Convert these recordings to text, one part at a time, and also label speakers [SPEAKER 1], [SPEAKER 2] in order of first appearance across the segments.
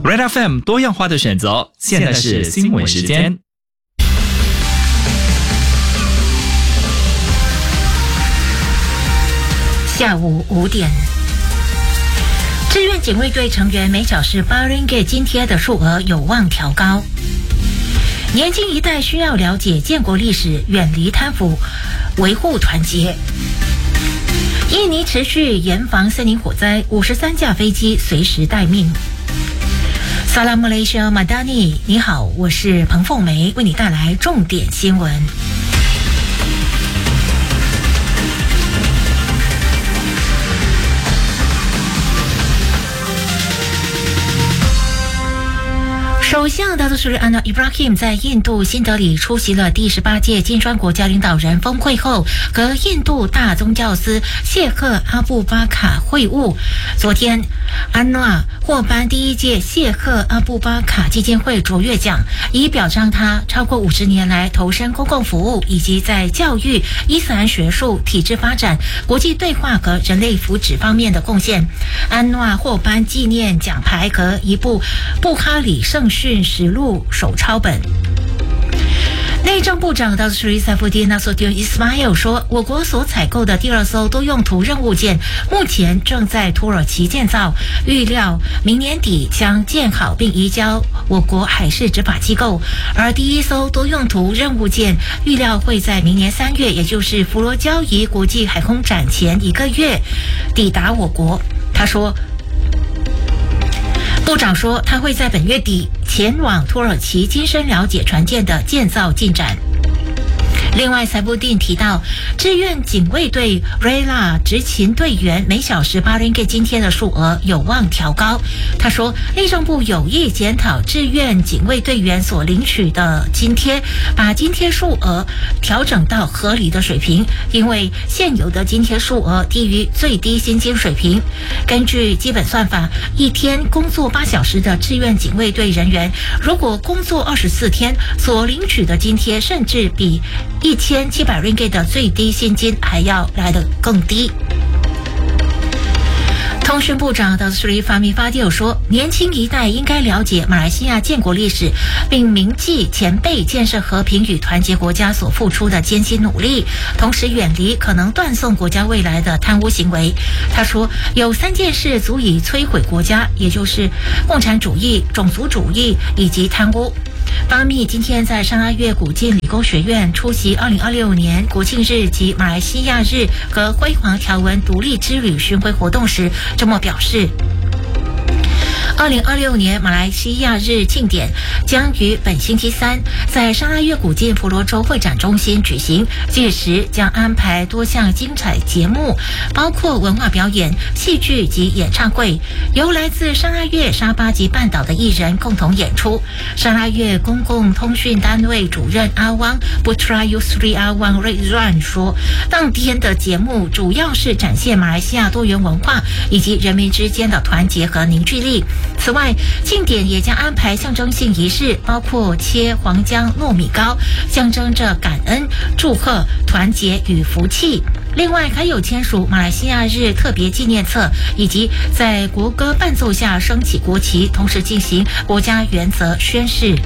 [SPEAKER 1] Red FM 多样化的选择，现在是新闻时间。
[SPEAKER 2] 下午5点，志愿警卫队成员每小时8 ringgit 津贴的数额有望调高。年轻一代需要了解建国历史，远离贪腐，维护团结。印尼持续严防森林火灾，53架飞机随时待命。Salam Malaysia Madani， 你好，我是彭凤梅，为你带来重点新闻。首相达图斯里安纳伊布拉希姆在印度新德里出席了第18届金砖国家领导人峰会后，和印度大宗教司谢赫阿布巴卡会晤。昨天，安纳获颁第1届谢赫阿布巴卡基金会卓越奖，以表彰他超过50年来投身公共服务以及在教育、伊斯兰学术、体制发展、国际对话和人类福祉方面的贡献。安纳获颁纪念奖牌和一部布哈里圣训实录手抄本。内政部长达斯里塞夫蒂纳索迪伊斯马尔说，我国所采购的第2艘多用途任务舰目前正在土耳其建造，预料明年底将建好并移交我国海事执法机构，而第1艘多用途任务舰预料会在明年3月，也就是佛罗交易国际海空展前1个月抵达我国。部长说，他会在本月底前往土耳其亲身了解船舰的建造进展。另外，塞布丁提到，志愿警卫队 RELA 执勤队员每小时8 ringgit 津贴的数额有望调高。他说，内政部有意检讨志愿警卫队员所领取的津贴，把津贴数额调整到合理的水平，因为现有的津贴数额低于最低薪金水平。根据基本算法，一天工作8小时的志愿警卫队人员，如果工作24天，所领取的津贴甚至比1700 ringgit 的最低薪金还要来得更低。通讯部长达斯里法米法蒂尔说，年轻一代应该了解马来西亚建国历史，并铭记前辈建设和平与团结国家所付出的艰辛努力，同时远离可能断送国家未来的贪污行为。他说，有3件事足以摧毁国家，也就是共产主义、种族主义以及贪污。巴密今天在沙拉越古晋理工学院出席2026年国庆日及马来西亚日和辉煌条纹独立之旅巡回活动时这么表示。2026年马来西亚日庆典将于本星期3在沙拉越古晋婆罗洲会展中心举行，届时将安排多项精彩节目，包括文化表演、戏剧及演唱会，由来自沙拉越、沙巴及半岛的艺人共同演出。沙拉越公共通讯单位主任阿汪 Putra Yusri 阿汪瑞软说，当天的节目主要是展现马来西亚多元文化以及人民之间的团结和凝聚力。此外，庆典也将安排象征性仪式，包括切黄姜糯米糕，象征着感恩、祝贺、团结与福气。另外，还有签署马来西亚日特别纪念册，以及在国歌伴奏下升起国旗，同时进行国家原则宣誓。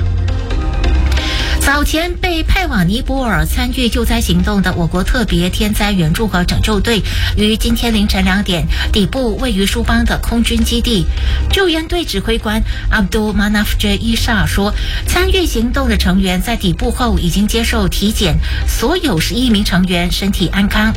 [SPEAKER 2] 早前被派往尼泊尔参与救灾行动的我国特别天灾援助和拯救队，于今天凌晨2点抵埗位于舒邦的空军基地。救援队指挥官 Abdul Manaf J. Isha 说，参与行动的成员在抵埗后已经接受体检，所有11名成员身体安康。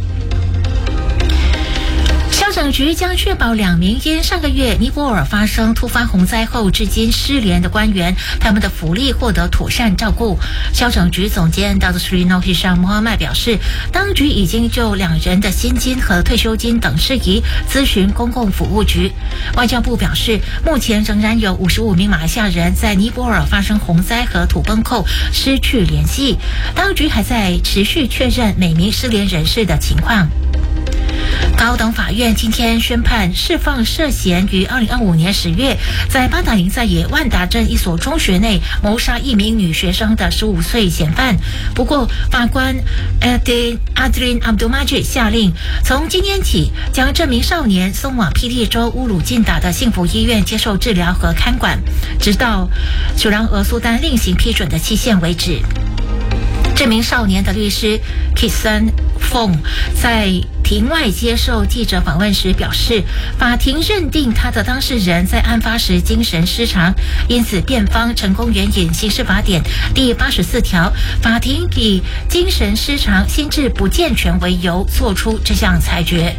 [SPEAKER 2] 消省局将确保2名因上个月尼泊尔发生突发洪灾后至今失联的官员，他们的福利获得妥善照顾。消省局总监 Dr. Sri Nohisham Mohamad 表示，当局已经就2人的薪金和退休金等事宜咨询公共服务局。外交部表示，目前仍然有55名马来西亚人在尼泊尔发生洪灾和土崩后失去联系，当局还在持续确认每名失联人士的情况。 高等法院今天宣判释放涉嫌于2025年10月在巴达林在野万达镇一所中学内谋杀一名女学生的15岁嫌犯。不过，法官Adrin Abdulmajid 下令，从今天起将这名少年送往霹雳州乌鲁劲达的幸福医院接受治疗和看管，直到楚朗俄苏丹另行批准的期限为止。这名少年的律师 Kisan Fong 在庭外接受记者访问时表示，法庭认定他的当事人在案发时精神失常，因此辩方成功援引刑事法典第84条，法庭以精神失常、心智不健全为由作出这项裁决。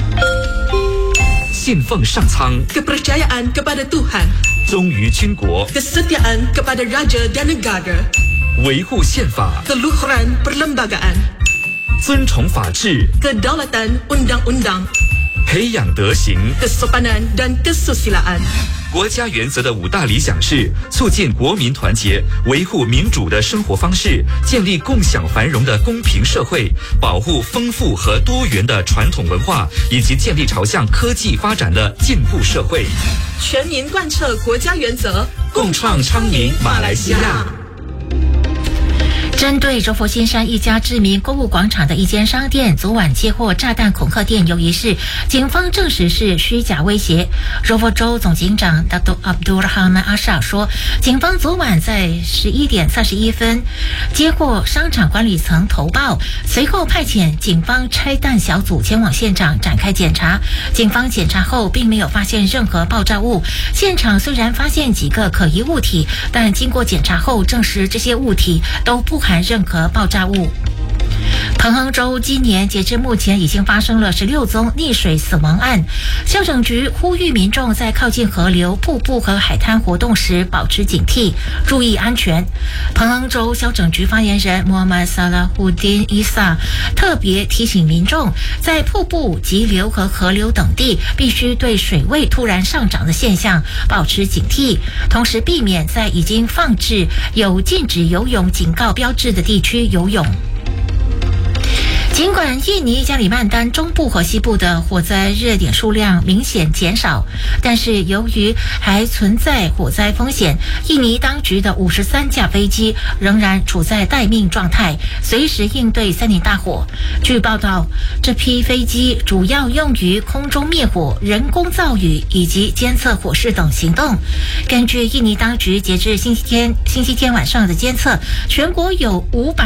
[SPEAKER 1] 信奉上苍
[SPEAKER 3] kepercayaan kepada Tuhan
[SPEAKER 1] 忠于军国
[SPEAKER 3] kesetiaan kepada raja dan negara
[SPEAKER 1] 维护宪法
[SPEAKER 3] keluhuran perlembagaan
[SPEAKER 1] 尊崇法治
[SPEAKER 3] kedaulatan undang-undang
[SPEAKER 1] 培养德行
[SPEAKER 3] kesopanan dan kesusilaan
[SPEAKER 1] 国家原则的5大理想是促进国民团结，维护民主的生活方式，建立共享繁荣的公平社会，保护丰富和多元的传统文化，以及建立朝向科技发展的进步社会。
[SPEAKER 3] 全民贯彻国家原则，
[SPEAKER 1] 共创昌明马来西亚。
[SPEAKER 2] 针对柔佛新山一家知名购物广场的一间商店昨晚接获炸弹恐吓电邮一事，警方证实是虚假威胁。柔佛州总警长 Dr. Abdul Rahman Asha 说，警方昨晚在11点31分接获商场管理层投报，随后派遣警方拆弹小组前往现场展开检查。警方检查后并没有发现任何爆炸物，现场虽然发现几个可疑物体，但经过检查后证实这些物体都不含任何爆炸物。彭亨州今年截至目前已经发生了16宗溺水死亡案，消拯局呼吁民众在靠近河流、瀑布和海滩活动时保持警惕，注意安全。彭亨州消拯局发言人 Muhammad Salahuddin Isa 特别提醒民众，在瀑布、急流和河流等地必须对水位突然上涨的现象保持警惕，同时避免在已经放置有禁止游泳警告标志的地区游泳。尽管印尼加里曼丹中部和西部的火灾热点数量明显减少，但是由于还存在火灾风险，印尼当局的53架飞机仍然处在待命状态，随时应对森林大火。据报道，这批飞机主要用于空中灭火、人工造雨以及监测火势等行动。根据印尼当局截至星期天晚上的监测，全国有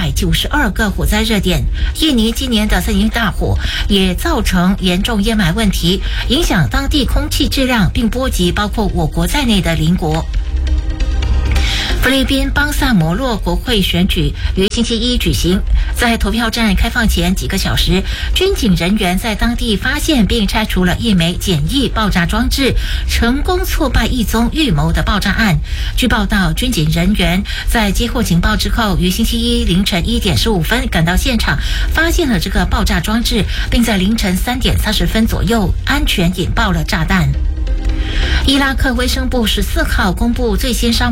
[SPEAKER 2] 592个火灾热点。印尼今年的森林大火也造成严重烟霾问题，影响当地空气质量，并波及包括我国在内的邻国。菲律宾邦萨摩洛国会选举于星期一举行，在投票站开放前几个小时，军警人员在当地发现并拆除了一枚简易爆炸装置，成功挫败一宗预谋的爆炸案。据报道，军警人员在接获情报之后，于星期一凌晨1点15分赶到现场，发现了这个爆炸装置，并在凌晨3点30分左右安全引爆了炸弹。伊拉克卫生部14号公布最新伤亡